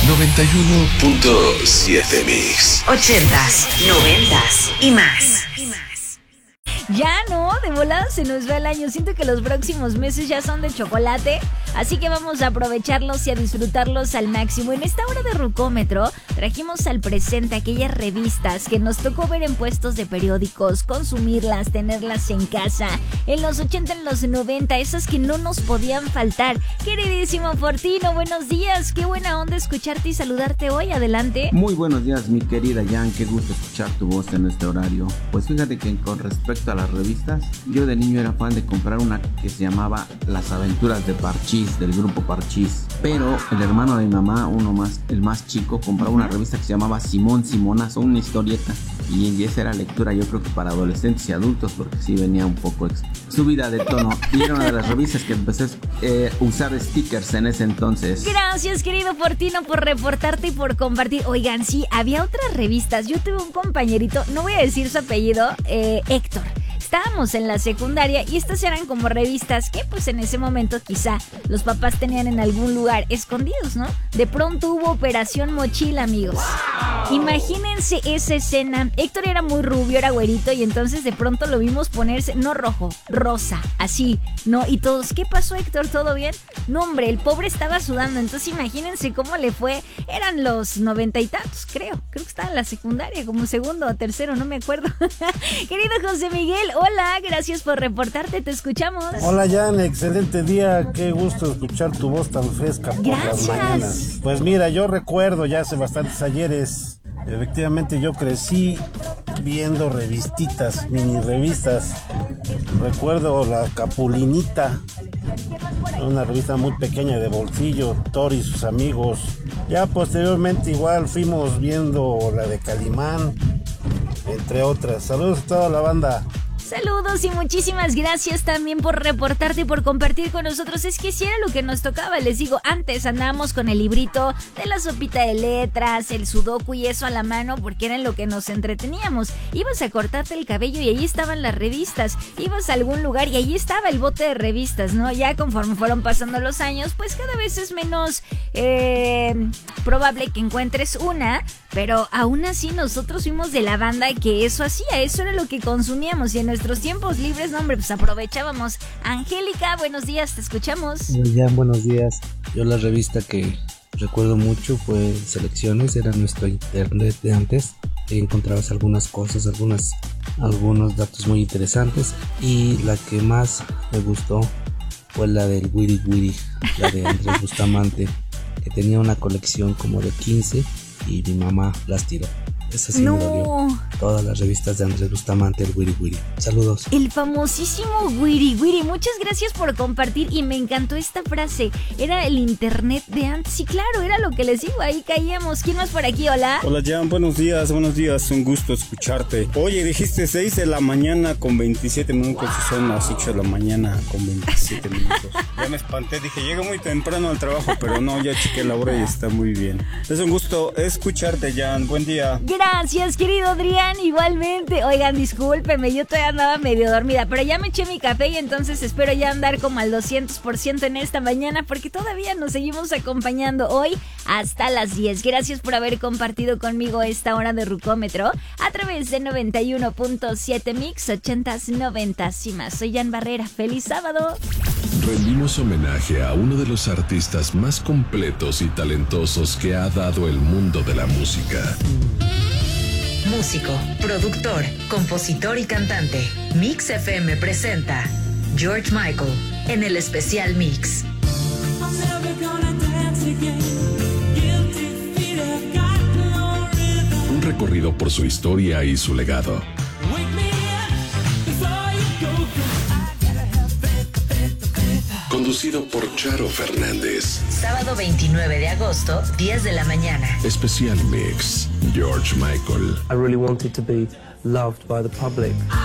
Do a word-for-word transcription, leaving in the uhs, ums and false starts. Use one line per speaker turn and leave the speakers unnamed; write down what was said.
noventa y uno punto siete Mix.
Ochentas, noventas y más.
Ya no, de volada se nos va el año. Siento que los próximos meses ya son de chocolate, así que vamos a aprovecharlos y a disfrutarlos al máximo. En esta hora de Rucómetro trajimos al presente aquellas revistas que nos tocó ver en puestos de periódicos, consumirlas, tenerlas en casa, en los ochenta, en los noventa, esas que no nos podían faltar. Queridísimo Fortino, buenos días, qué buena onda escucharte y saludarte hoy, adelante.
Muy buenos días, mi querida Jan, qué gusto escuchar tu voz en este horario. Pues fíjate que con respecto a las revistas, yo de niño era fan de comprar una que se llamaba Las Aventuras de Parchís, del grupo Parchís, pero el hermano de mi mamá, uno más, el más chico, compraba una revista que se llamaba Simón Simonazo, una historieta, y esa era lectura yo creo que para adolescentes y adultos, porque sí venía un poco ex- subida de tono, y era una de las revistas que empecé a eh, usar stickers en ese entonces.
Gracias, querido Fortino, por reportarte y por compartir. Oigan, sí, había otras revistas. Yo tuve un compañerito, no voy a decir su apellido, eh, Héctor. Estábamos en la secundaria y estas eran como revistas que pues en ese momento quizá los papás tenían en algún lugar escondidos, ¿no? De pronto hubo Operación Mochila, amigos. ¡Wow! Imagínense esa escena. Héctor era muy rubio, era güerito, y entonces de pronto lo vimos ponerse, no rojo, rosa, así, ¿no? Y todos, ¿qué pasó, Héctor? ¿Todo bien? No, hombre, el pobre estaba sudando. Entonces imagínense cómo le fue. Eran los noventa y tantos, creo. Creo que estaba en la secundaria, como segundo o tercero, no me acuerdo. Querido José Miguel, hola, gracias por reportarte, te escuchamos.
Hola Jan, excelente día, qué gusto escuchar tu voz tan fresca por
Gracias.
las mañanas. Pues mira, yo recuerdo ya hace bastantes ayeres, efectivamente yo crecí viendo revistitas, mini revistas. Recuerdo la Capulinita, una revista muy pequeña de bolsillo, Thor y sus amigos. Ya posteriormente igual fuimos viendo la de Calimán, entre otras. Saludos a toda la banda.
Saludos y muchísimas gracias también por reportarte y por compartir con nosotros. Es que si era lo que nos tocaba, les digo, antes andábamos con el librito de la sopita de letras, el sudoku y eso a la mano porque era en lo que nos entreteníamos. Ibas a cortarte el cabello y ahí estaban las revistas. Ibas a algún lugar y ahí estaba el bote de revistas, ¿no? Ya conforme fueron pasando los años, pues cada vez es menos eh, probable que encuentres una, pero aún así nosotros fuimos de la banda que eso hacía, eso era lo que consumíamos y en nuestros tiempos libres, no hombre, pues aprovechábamos. Angélica, buenos días, te escuchamos.
Ya, buenos días. Yo la revista que recuerdo mucho fue Selecciones, era nuestro internet de antes. Ahí encontrabas algunas cosas, algunas, algunos datos muy interesantes. Y la que más me gustó fue la del Wiri Wiri, la de Andrés Bustamante, que tenía una colección como de quince y mi mamá las tiró. Esa sí
no.
me dolió. Todas las revistas de Andrés Bustamante, el Wiri Wiri. Saludos.
El famosísimo Wiri Wiri. Muchas gracias por compartir y me encantó esta frase. Era el internet de antes. Sí, claro, era lo que les digo. Ahí caíamos. ¿Quién más por aquí? Hola.
Hola, Jan. Buenos días, buenos días. Un gusto escucharte. Oye, dijiste seis de la mañana con veintisiete minutos y son las ocho de la mañana con veintisiete minutos. Ya me espanté. Dije, llego muy temprano al trabajo, pero no, ya chequé la hora y está muy bien. Es un gusto escucharte, Jan. Buen día.
Gracias, querido Adrián, igualmente. Oigan, discúlpeme, yo todavía andaba medio dormida, pero ya me eché mi café y entonces espero ya andar como al doscientos por ciento en esta mañana porque todavía nos seguimos acompañando hoy hasta las diez. Gracias por haber compartido conmigo esta hora de Rucómetro a través de noventa y uno punto siete Mix, ochentas, noventas y más. Soy Jan Barrera, feliz sábado.
Rendimos homenaje a uno de los artistas más completos y talentosos que ha dado el mundo de la música.
Músico, productor, compositor y cantante. Mix F M presenta George Michael en el especial Mix.
Un recorrido por su historia y su legado. Conducido por Charo Fernández.
Sábado veintinueve de agosto, diez de la mañana.
Especial Mix, George Michael.
I really wanted to be loved by the public.